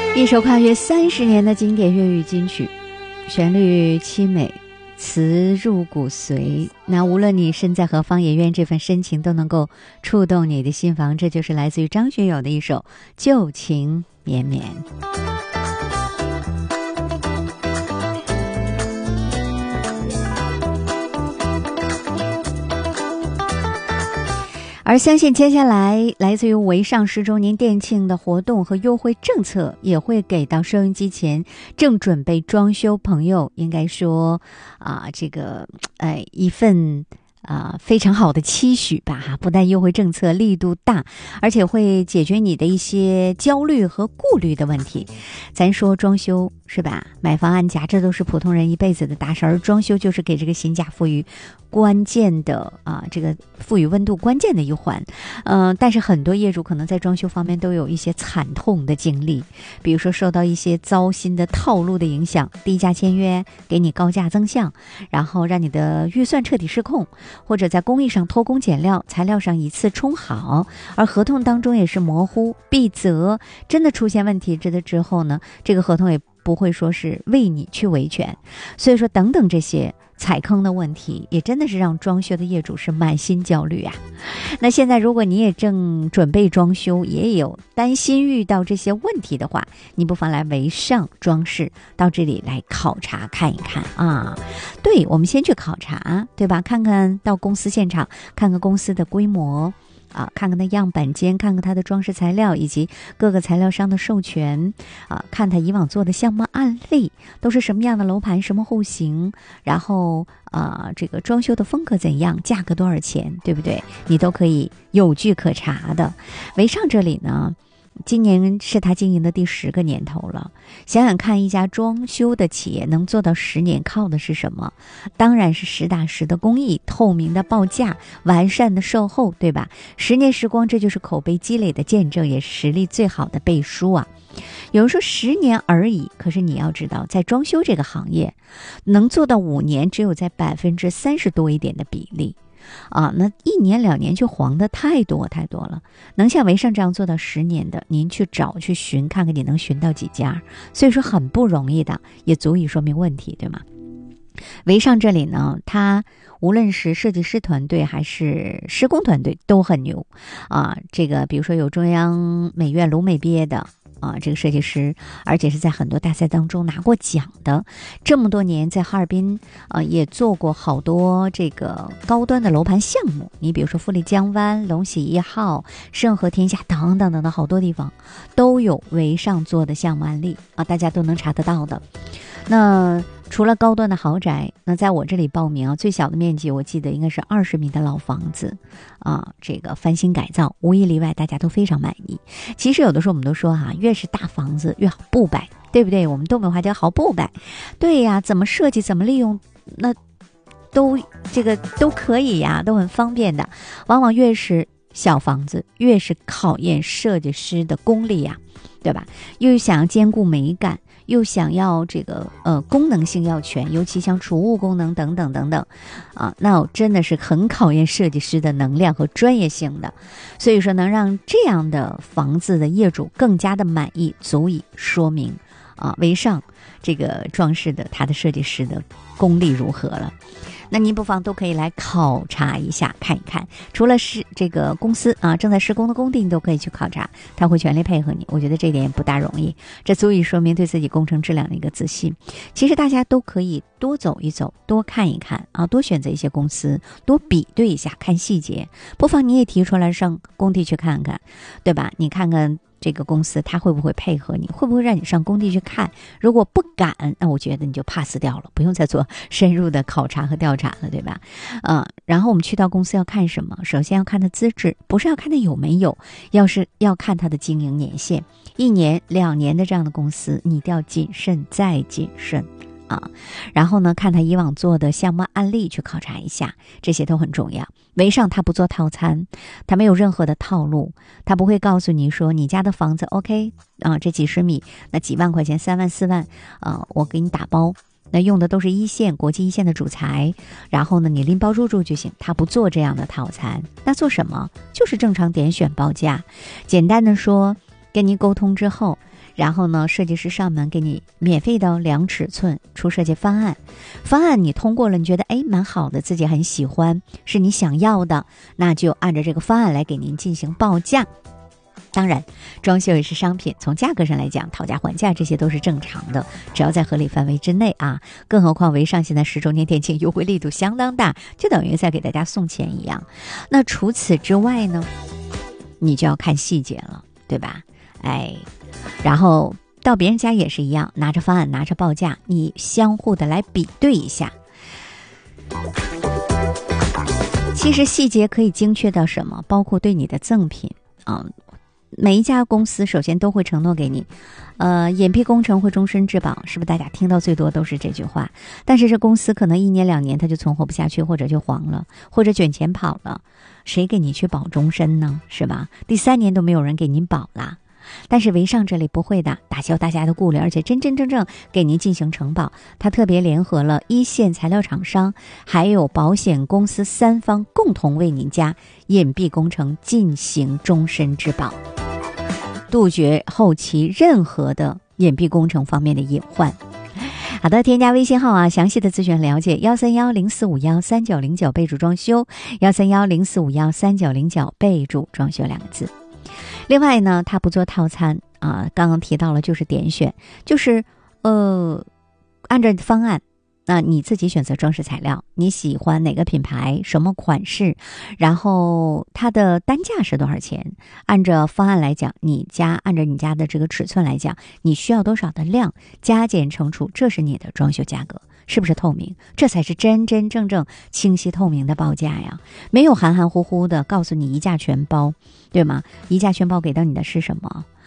一首跨越30年的经典粤语金曲，旋律凄美，词入骨髓。那无论你身在何方，也愿这份深情都能够触动你的心房。这就是来自于张学友的一首《旧情绵绵》。而相信接下来来自于潍上10周年店庆的活动和优惠政策，也会给到收音机前正准备装修朋友，应该说一份非常好的期许吧哈。不但优惠政策力度大，而且会解决你的一些焦虑和顾虑的问题。咱说装修是吧，买房安家，这都是普通人一辈子的大事，而装修就是给这个新家赋予关键的赋予温度关键的一环。但是很多业主可能在装修方面都有一些惨痛的经历，比如说受到一些糟心的套路的影响，低价签约给你高价增项，然后让你的预算彻底失控，或者在工艺上偷工减料，材料上一次冲好，而合同当中也是模糊必责，真的出现问题之后呢，这个合同也不会说是为你去维权。所以说等等这些踩坑的问题，也真的是让装修的业主是满心焦虑啊。那现在如果你也正准备装修，也有担心遇到这些问题的话，你不妨来潍上装饰到这里来考察看一看啊。对，我们先去考察，对吧？看看到公司现场，看看公司的规模看看它样板间，看看它的装饰材料以及各个材料商的授权看它以往做的项目案例都是什么样的楼盘，什么户型，然后这个装修的风格怎样，价格多少钱，对不对？你都可以有据可查的。潍上这里呢，今年是他经营的第10个年头了。想想看，一家装修的企业能做到10年，靠的是什么？当然是实打实的工艺、透明的报价、完善的售后，对吧？10年时光，这就是口碑积累的见证，也是实力最好的背书啊。有人说10年而已，可是你要知道，在装修这个行业，能做到5年，只有在30%多一点的比例。那1年2年就黄的太多了。能像潍上这样做到10年的，您去找去寻，看看你能寻到几家。所以说很不容易的，也足以说明问题，对吗？潍上这里呢，它无论是设计师团队还是施工团队都很牛这个比如说有中央美院鲁美毕业的这个设计师，而且是在很多大赛当中拿过奖的。这么多年在哈尔滨也做过好多这个高端的楼盘项目，你比如说富丽江湾、龙喜1号、盛和天下等等等等，好多地方都有潍上做的项目案例大家都能查得到的。那除了高端的豪宅，那在我这里报名最小的面积我记得应该是20米的老房子这个翻新改造，无一例外大家都非常满意。其实有的时候我们都说越是大房子越好布摆，对不对？我们东北话叫好布摆。对呀，怎么设计怎么利用，那都可以呀，都很方便的。往往越是小房子越是考验设计师的功力呀，对吧？又想要兼顾美感，又想要这个功能性要全，尤其像储物功能等等等等那真的是很考验设计师的能量和专业性的。所以说能让这样的房子的业主更加的满意，足以说明潍上这个装饰的他的设计师的功力如何了。那您不妨都可以来考察一下看一看，除了是这个公司正在施工的工地，你都可以去考察，他会全力配合你。我觉得这点也不大容易，这足以说明对自己工程质量的一个自信。其实大家都可以多走一走，多看一看多选择一些公司，多比对一下，看细节。不妨你也提出来上工地去看看，对吧？你看看这个公司他会不会配合你，会不会让你上工地去看。如果不敢，那我觉得你就 pass 掉了，不用再做深入的考察和调查了，对吧？然后我们去到公司要看什么？首先要看他资质，不是要看他有没有，要看他的经营年限。1年2年的这样的公司，你一定要谨慎再谨慎然后呢，看他以往做的项目案例去考察一下，这些都很重要。潍上他不做套餐，他没有任何的套路，他不会告诉你说你家的房子 OK 这几十米，那几万块钱3万4万我给你打包，那用的都是国际一线的主材，然后呢你拎包入住就行。他不做这样的套餐，那做什么？就是正常点选报价。简单的说， 跟您沟通之后，然后呢，设计师上门给你免费的量尺寸，出设计方案。方案你通过了，你觉得蛮好的，自己很喜欢，是你想要的，那就按照这个方案来给您进行报价。当然，装修也是商品，从价格上来讲，讨价还价这些都是正常的，只要在合理范围之内啊。更何况维尚现在10周年店庆优惠力度相当大，就等于在给大家送钱一样。那除此之外呢，你就要看细节了，对吧？然后到别人家也是一样，拿着方案，拿着报价，你相互的来比对一下。其实细节可以精确到什么？包括对你的赠品每一家公司首先都会承诺给你，眼皮工程会终身质保，是不是大家听到最多都是这句话？但是这公司可能1年2年它就存活不下去，或者就黄了，或者卷钱跑了，谁给你去保终身呢？是吧？第3年都没有人给您保啦。但是维尚这里不会的，打消大家的顾虑，而且真真正正给您进行承保。它特别联合了一线材料厂商还有保险公司3方，共同为您家隐蔽工程进行终身质保，杜绝后期任何的隐蔽工程方面的隐患。好的，添加微信号详细的咨询了解13104513909，备注装修13104513909，备注装修2个字。另外呢，他不做套餐刚刚提到了，就是点选，就是按照方案，那你自己选择装饰材料，你喜欢哪个品牌，什么款式，然后它的单价是多少钱，按照方案来讲，按照你家的这个尺寸来讲，你需要多少的量，加减乘除，这是你的装修价格，是不是透明？这才是真真正正清晰透明的报价呀，没有含含糊糊的告诉你一价全包，对吗？一价全包给到你的是什么？